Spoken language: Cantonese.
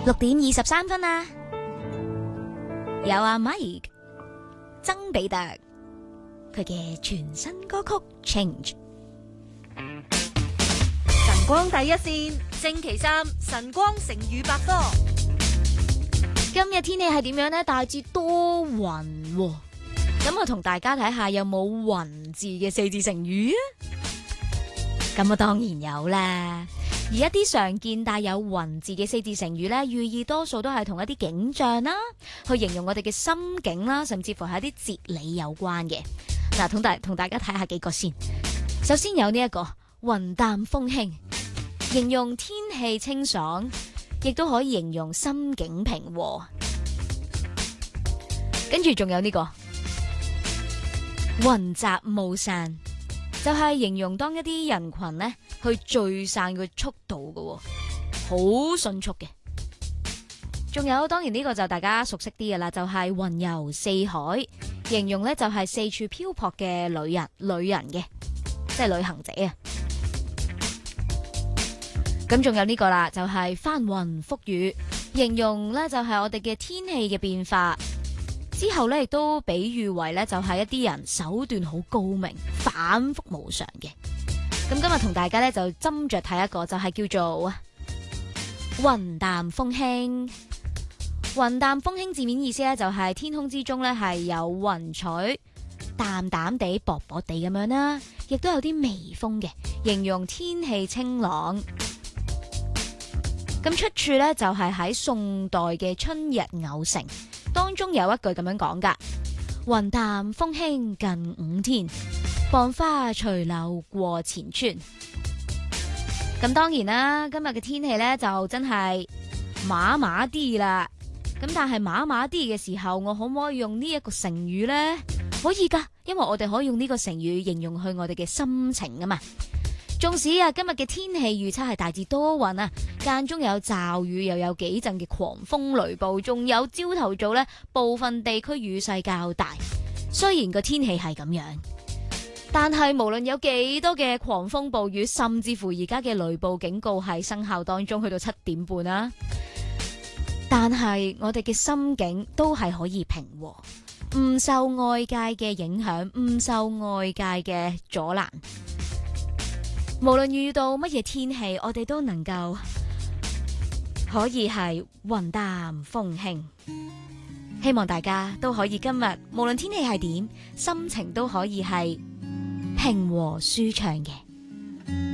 6:23啦，有阿 Mike 曾比特佢嘅全新歌曲 Change。 晨光第一線，星期三晨光成語百科。 今日天氣係點樣呢？大致多雲喎，咁我同大家睇下有冇雲字嘅四字成語啊？咁我當然有啦。而一啲常見帶有雲字嘅四字成語呢，寓意多數都係同一啲景象啦，去形容我哋嘅心境啦，甚至乎係一啲哲理有關嘅。嗱，同大家睇下幾個先。首先有呢一個雲淡風輕，形容天氣清爽，亦都可以形容心境平和。跟住仲有呢個雲集霧散，就係形容當一啲人群呢去聚散嘅速度嘅，好迅速嘅。仲有當然呢個就大家熟悉啲嘅啦，就係雲遊四海，形容呢就係四處漂泊嘅旅人嘅，即係旅行者啊。咁仲有呢個啦，就係翻雲覆雨，形容呢就係我哋嘅天氣嘅變化。之後呢亦都比喻為呢就係一啲人手段好高明，反覆無常嘅。咁今日同大家呢就斟酌睇一個，就係叫做雲淡風輕。雲淡風輕字面意思呢就係天空之中呢係有雲彩，淡淡地薄薄地咁樣啦，亦都有啲微風嘅，形容天氣清朗。咁出處呢就係喺宋代嘅《春日偶成》當中有一句咁樣講噶：雲淡風輕近午天，傍花隨柳過前村。咁當然啦，今日嘅天氣呢就真係麻麻啲啦。咁但係麻麻啲嘅時候，我可唔可以用呢一個成語呢？可以噶，因為我哋可以用呢個成語形容去我哋嘅心情啊嘛。縱使今日嘅天氣預測係大致多雲啊，間中有驟雨，又有幾陣嘅狂風雷暴，仲有朝頭早呢部分地區雨勢較大。雖然個天氣係咁樣，但係無論有幾多嘅狂風暴雨，甚至乎而家嘅雷暴警告係生效當中，去到7:30啦，但係我哋嘅心境都係可以平和，唔受外界嘅影響，唔受外界嘅阻攔。無論遇到乜嘢天氣，我哋都能夠可以係雲淡風輕。希望大家都可以今日無論天氣係點，心情都可以係平和舒暢嘅。